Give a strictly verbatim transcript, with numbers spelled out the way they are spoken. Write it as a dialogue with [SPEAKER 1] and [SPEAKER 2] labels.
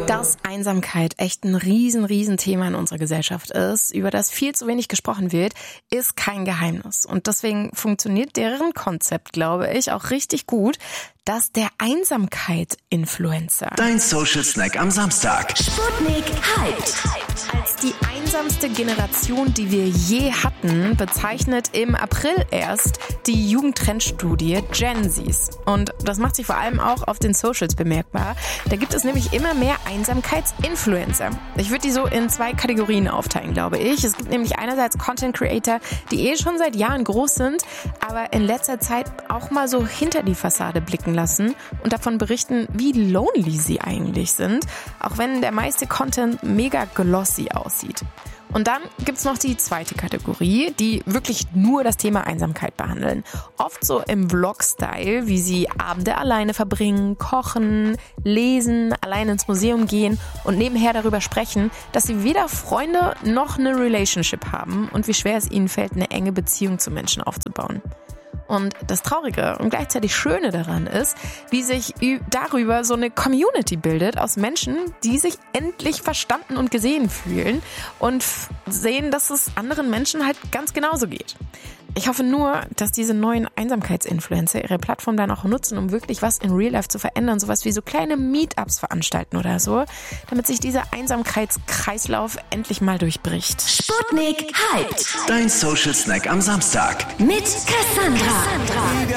[SPEAKER 1] Dass Einsamkeit echt ein riesen, riesen Thema in unserer Gesellschaft ist, über das viel zu wenig gesprochen wird, ist kein Geheimnis. Und deswegen funktioniert deren Konzept, glaube ich, auch richtig gut. Das der Einsamkeit-Influencer.
[SPEAKER 2] Dein Social Snack am Samstag.
[SPEAKER 3] Sputnik Hyped.
[SPEAKER 1] Als die einsamste Generation, die wir je hatten, bezeichnet im April erst die Jugendtrendstudie Gen Zs. Und das macht sich vor allem auch auf den Socials bemerkbar. Da gibt es nämlich immer mehr Einsamkeits-Influencer. Ich würde die so in zwei Kategorien aufteilen, glaube ich. Es gibt nämlich einerseits Content Creator, die eh schon seit Jahren groß sind, aber in letzter Zeit auch mal so hinter die Fassade blicken lassen und davon berichten, wie lonely sie eigentlich sind, auch wenn der meiste Content mega glossy aussieht. Und dann gibt's noch die zweite Kategorie, die wirklich nur das Thema Einsamkeit behandeln. Oft so im Vlog-Style, wie sie Abende alleine verbringen, kochen, lesen, allein ins Museum gehen und nebenher darüber sprechen, dass sie weder Freunde noch eine Relationship haben und wie schwer es ihnen fällt, eine enge Beziehung zu Menschen aufzubauen. Und das Traurige und gleichzeitig Schöne daran ist, wie sich darüber so eine Community bildet aus Menschen, die sich endlich verstanden und gesehen fühlen und sehen, dass es anderen Menschen halt ganz genauso geht. Ich hoffe nur, dass diese neuen Einsamkeitsinfluencer ihre Plattform dann auch nutzen, um wirklich was in Real Life zu verändern, sowas wie so kleine Meetups veranstalten oder so, damit sich dieser Einsamkeitskreislauf endlich mal durchbricht.
[SPEAKER 3] Sputnik Hyped.
[SPEAKER 2] Dein Social Snack am Samstag.
[SPEAKER 3] Mit Cassandra.